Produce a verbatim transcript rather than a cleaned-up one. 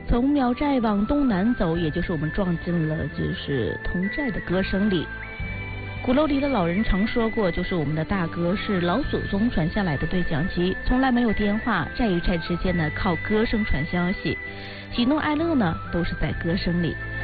从苗寨往东南走，也就是我们撞进了就是佟寨的歌声里。鼓楼里的老人常说过，就是我们的大歌是老祖宗传下来的对讲机，从来没有电话，寨与寨之间呢靠歌声传消息，喜怒哀乐呢都是在歌声里。